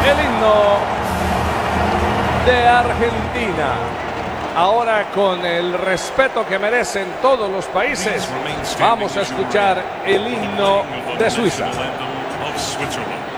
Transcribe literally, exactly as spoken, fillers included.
el himno de Argentina. Ahora, con el respeto que merecen todos los países, vamos a escuchar el himno de Suiza.